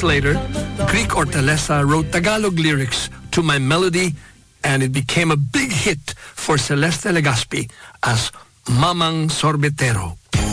later, Greek Hortaleza wrote Tagalog lyrics to my melody, and it became a big hit for Celeste Legazpi as Mamang Sorbetero.